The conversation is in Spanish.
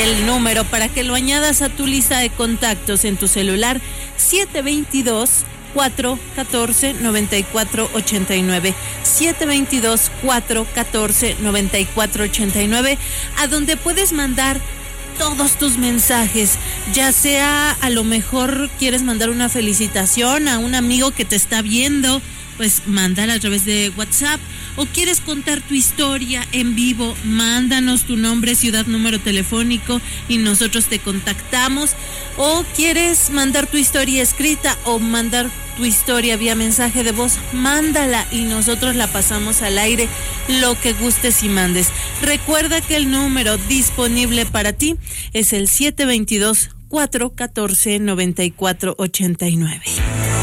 el número para que lo añadas a tu lista de contactos en tu celular: 722-414-9489. 722-414-9489, a donde puedes mandar todos tus mensajes, ya sea a lo mejor quieres mandar una felicitación a un amigo que te está viendo, pues mándala a través de WhatsApp, o quieres contar tu historia en vivo, mándanos tu nombre, ciudad, número telefónico y nosotros te contactamos, o quieres mandar tu historia escrita o mandar tu historia vía mensaje de voz, mándala y nosotros la pasamos al aire, lo que gustes y mandes. Recuerda que el número disponible para ti es el 722-414-9489.